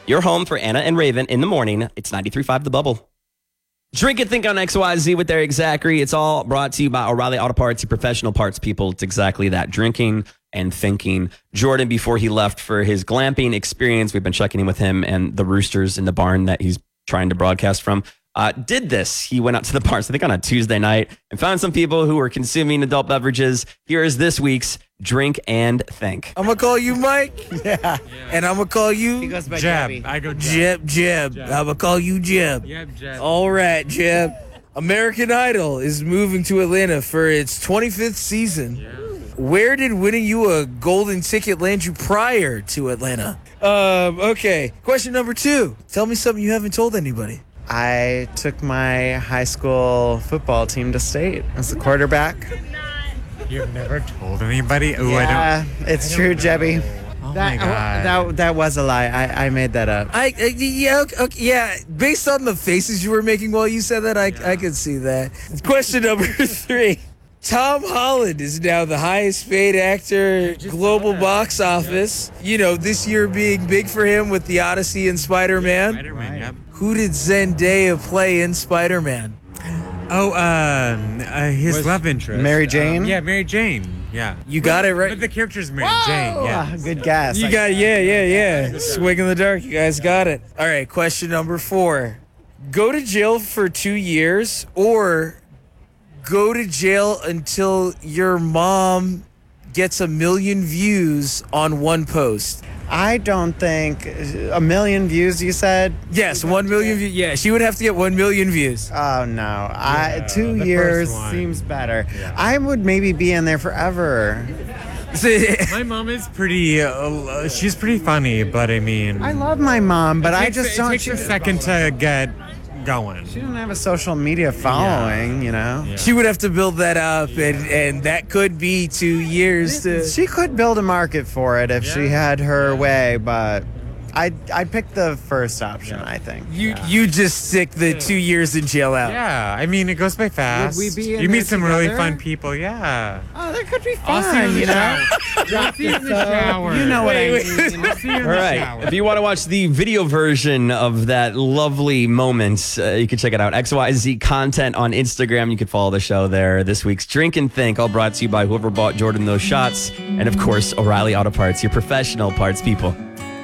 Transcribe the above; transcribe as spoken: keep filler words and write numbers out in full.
Your home for Anna and Raven in the morning. It's ninety-three point five The Bubble. Drink and think on X Y Z with Eric Zachary. It's all brought to you by O'Reilly Auto Parts, your professional parts people. It's exactly that, drinking and thinking. Jordan, before he left for his glamping experience, we've been checking in with him and the roosters in the barn that he's trying to broadcast from. Uh, did this. He went out to the bars, I think on a Tuesday night, and found some people who were consuming adult beverages. Here is this week's Drink and Think. I'm going to call you Mike. Yeah. yeah. And I'm going to call you He goes by Jeb. Jebby. I go Jeb, Jeb. Jeb. Jeb. I'm going to call you Jeb. Yep, Jeb. All right, Jeb. American Idol is moving to Atlanta for its twenty-fifth season. Yeah. Where did winning you a golden ticket land you prior to Atlanta? Um, okay. Question number two. Tell me something you haven't told anybody. I took my high school football team to state as the quarterback. You've never told anybody? Ooh, yeah, it's true, Jebby. Oh that, my God. that that was a lie. I, I made that up. I, I yeah, okay, okay, yeah. Based on the faces you were making while you said that, I I could see that. Question number three. Tom Holland is now the highest paid actor global box office. You know, this year being big for him with The Odyssey and Spider-Man. Spider-Man, yep. Who did Zendaya play in Spider-Man? Oh, um, uh, his Was love interest. Mary Jane? Um, yeah, Mary Jane. Yeah. You got it right. But the character's Mary Jane, yeah. Ah, good guess. You got it. Yeah, yeah, yeah. Swing in the dark. You guys got it. All right, question number four. Go to jail for two years or go to jail until your mom gets a million views on one post. I don't think a million views. You said? Yes, one million views. Yeah, she would have to get one million views. Oh no! I Yeah, two the years first one. seems better. I would maybe be in there forever. My mom is pretty, uh, she's pretty funny, but I mean... I love my mom, but it I takes- just it don't. takes She, a second to get going. she doesn't have a social media following, you know. Yeah. She would have to build that up, and, and that could be two years to. She could build a market for it if she Yeah. had her way, but I'd, I'd pick the first option, I think. You you just stick the two years in jail out. Yeah, I mean, it goes by fast. we be in you meet there some really together? fun people, yeah. Oh, that could be I'll see you in fun, the you know? shower. I'll see you in the shower. You know what Wait, I wait. mean. I'll see you in All the right. shower. If you want to watch the video version of that lovely moment, uh, you can check it out. X Y Z content on Instagram. You can follow the show there. This week's Drink and Think, all brought to you by whoever bought Jordan those shots. And of course, O'Reilly Auto Parts, your professional parts people.